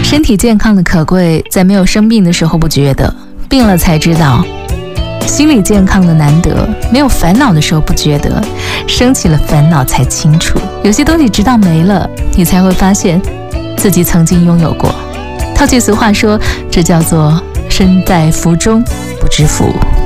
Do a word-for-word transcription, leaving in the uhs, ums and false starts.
身体健康的可贵，在没有生病的时候不觉得，病了才知道；心理健康的难得，没有烦恼的时候不觉得，升起了烦恼才清楚。有些东西直到没了，你才会发现自己曾经拥有过。套句俗话说，这叫做身在福中不知福。